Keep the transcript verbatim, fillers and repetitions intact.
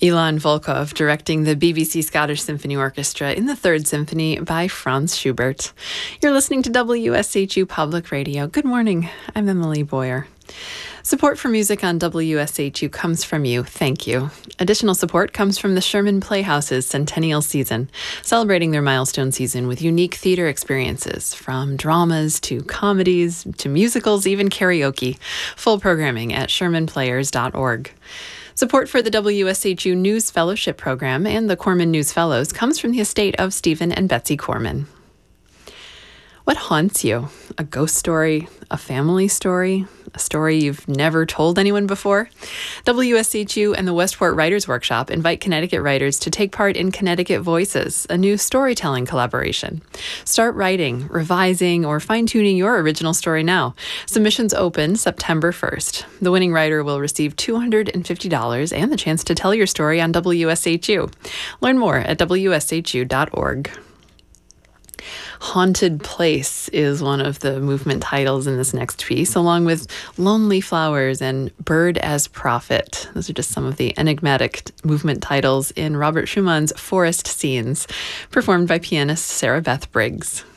Ilan Volkov directing the B B C Scottish Symphony Orchestra in the Third Symphony by Franz Schubert. You're listening to W S H U Public Radio. Good morning. I'm Emily Boyer. Support for music on W S H U comes from you. Thank you. Additional support comes from the Sherman Playhouse's Centennial Season, celebrating their milestone season with unique theater experiences, from dramas to comedies to musicals, even karaoke. Full programming at sherman players dot org. Support for the W S H U News Fellowship Program and the Corman News Fellows comes from the estate of Stephen and Betsy Corman. What haunts you? A ghost story? A family story? A story you've never told anyone before? W S H U and the Westport Writers Workshop invite Connecticut writers to take part in Connecticut Voices, a new storytelling collaboration. Start writing, revising, or fine-tuning your original story now. Submissions open September first. The winning writer will receive two hundred fifty dollars and the chance to tell your story on W S H U. Learn more at w s h u dot org. Haunted Place is one of the movement titles in this next piece, along with Lonely Flowers and Bird as Prophet. Those are just some of the enigmatic movement titles in Robert Schumann's Forest Scenes, performed by pianist Sarah Beth Briggs.